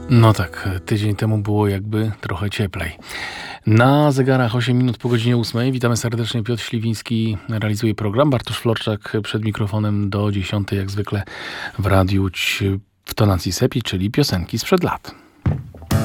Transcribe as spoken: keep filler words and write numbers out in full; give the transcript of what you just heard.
No tak, tydzień temu było jakby trochę cieplej. Na zegarach osiem minut po godzinie ósmej. Witamy serdecznie. Piotr Śliwiński realizuje program. Bartosz Florczak przed mikrofonem do dziesiątej, jak zwykle w radiu Ć- w tonacji Sepi, czyli piosenki sprzed lat.